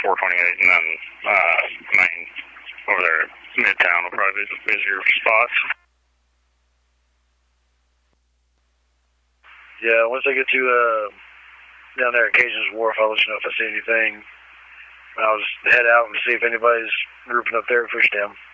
428, and then Main over there at Midtown will probably be the busier spots. Yeah, once I get to down there at Cajun's Wharf, I'll let you know if I see anything. I'll just head out and see if anybody's grouping up there at Fishtown.